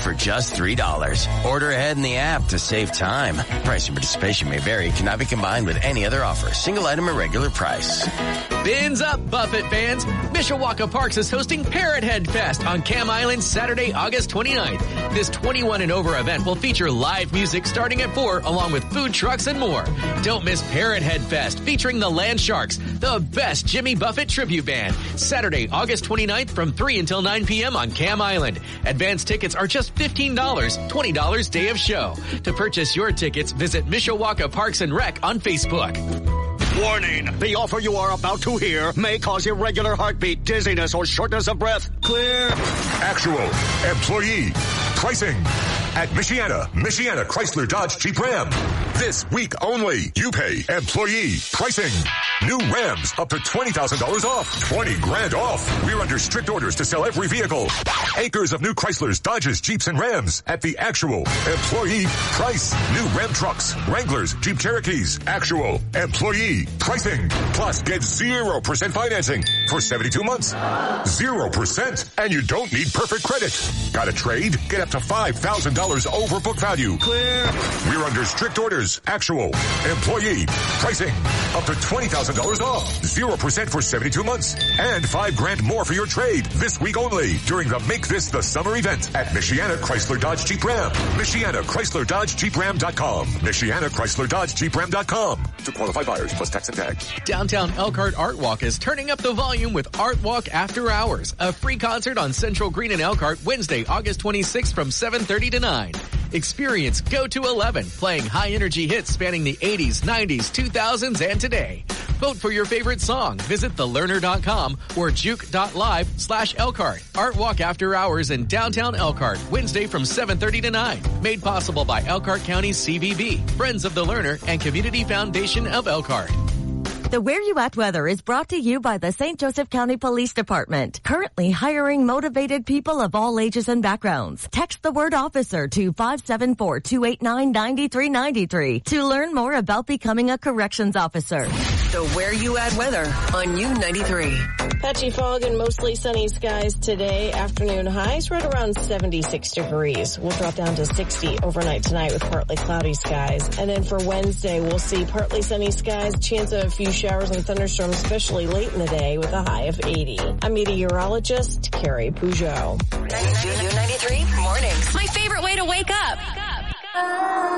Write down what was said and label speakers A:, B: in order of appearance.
A: for just $3. Order ahead in the app to save time. Price and participation may vary. Cannot be combined with any other offer. Single item at regular price.
B: Fins up, Buffett fans. Mishawaka Parks is hosting Parrot Head Fest on Cam Island Saturday, August 29th. This 21 and over event will feature live music starting at 4 along with food trucks and more. Don't miss Parrot Head Fest featuring the Land Sharks, the best Jimmy Buffett tribute band. Saturday, August 29th from 3 until 9 p.m. on Cam Island. Advance tickets are just $15, $20 day of show. To purchase your tickets, visit Mishawaka Parks and Rec on Facebook.
C: Warning, the offer you are about to hear may cause irregular heartbeat, dizziness, or shortness of breath. Clear.
D: Actual employee pricing at Michiana Chrysler Dodge Jeep Ram. This week only, you pay employee pricing. New Rams up to $20,000 off. 20 grand off. We're under strict orders to sell every vehicle. Acres of new Chryslers, Dodges, Jeeps, and Rams at the actual employee price. New Ram trucks, Wranglers, Jeep Cherokees. Actual employee pricing. Plus, get 0% financing for 72 months. 0%. And you don't need perfect credit. Got a trade? Get up to $5,000 over book value.
C: Clear.
D: We're under strict orders. Actual employee pricing. Up to $20,000 off. 0% for 72 months. And 5 grand more for your trade. This week only during the Make This the Summer event at Michiana Chrysler Dodge Jeep Ram. Michiana Chrysler Dodge Jeep Ram.com. Michiana Chrysler Dodge Jeep Ram.com. To qualified buyers plus tax and tag.
B: Downtown Elkhart Art Walk is turning up the volume with Art Walk After Hours, a free concert on Central Green in Elkhart Wednesday, August 26th from 7:30 to 9. Experience Go to 11, playing high-energy hits spanning the 80s, 90s, 2000s, and today. Vote for your favorite song. Visit thelearner.com or juke.live/Elkhart. Art Walk After Hours in downtown Elkhart, Wednesday from 7:30 to 9. Made possible by Elkhart County CVB, Friends of the Learner, and Community Foundation of Elkhart.
E: The Where You At weather is brought to you by the St. Joseph County Police Department. Currently hiring motivated people of all ages and backgrounds. Text the word officer to 574-289-9393 to learn more about becoming a corrections officer.
F: The Where You At weather on U93.
G: Patchy fog and mostly sunny skies today. Afternoon highs right around 76 degrees. We'll drop down to 60 overnight tonight with partly cloudy skies. And then for Wednesday, we'll see partly sunny skies, chance of a few showers and thunderstorms, especially late in the day with a high of 80. I'm meteorologist Carrie Peugeot.
F: U93 mornings. My favorite way to wake up.